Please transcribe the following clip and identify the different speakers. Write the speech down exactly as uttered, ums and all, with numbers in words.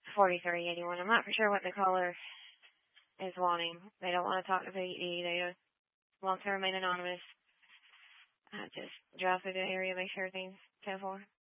Speaker 1: forty-three eighty-one. I'm not for sure what the caller is wanting. They don't want to talk to P E. They just want to remain anonymous. Uh, just drive through the area, make sure everything's ten four.